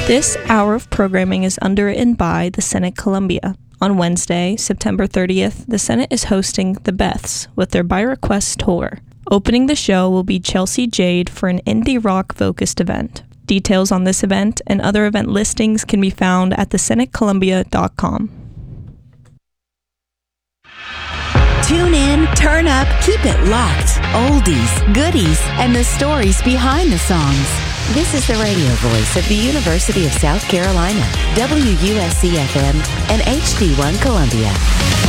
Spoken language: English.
This hour of programming is underwritten by the Senate Columbia. On Wednesday, September 30th, the Senate is hosting the Beths with their By Request tour. Opening the show will be Chelsea Jade for an indie rock-focused event. Details on this event and other event listings can be found at thesenatecolumbia.com. Tune in, turn up, keep it locked. Oldies, goodies, and the stories behind the songs. This is the radio voice of the University of South Carolina, WUSC-FM and HD1 Columbia.